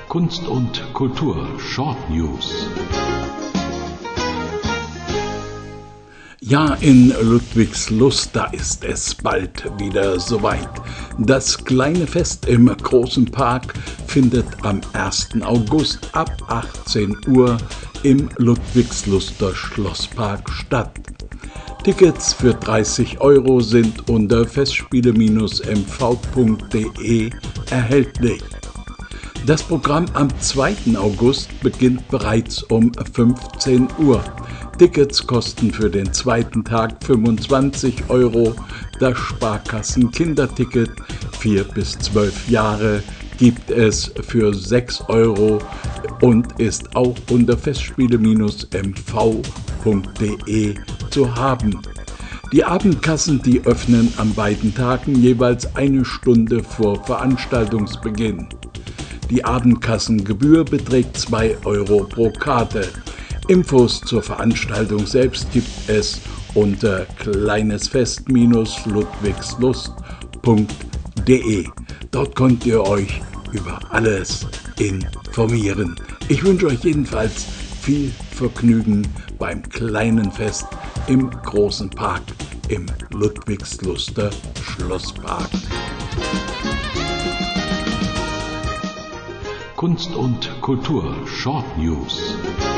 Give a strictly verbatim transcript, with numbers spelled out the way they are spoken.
Kunst und Kultur Short News. Ja, in Ludwigslust, da ist es bald wieder soweit. Das kleine Fest im großen Park findet am ersten August ab achtzehn Uhr im Ludwigsluster Schlosspark statt. Tickets für dreißig Euro sind unter festspiele Bindestrich m v punkt de erhältlich. Das Programm am zweiten August beginnt bereits um fünfzehn Uhr. Tickets kosten für den zweiten Tag fünfundzwanzig Euro. Das Sparkassen-Kinderticket vier bis zwölf Jahre gibt es für sechs Euro und ist auch unter festspiele Bindestrich m v punkt de zu haben. Die Abendkassen, die öffnen an beiden Tagen jeweils eine Stunde vor Veranstaltungsbeginn. Die Abendkassengebühr beträgt zwei Euro pro Karte. Infos zur Veranstaltung selbst gibt es unter kleinesfest Bindestrich ludwigslust punkt de. Dort könnt ihr euch über alles informieren. Ich wünsche euch jedenfalls viel Vergnügen beim kleinen Fest im großen Park im Ludwigsluster Schlosspark. Kunst und Kultur Short News.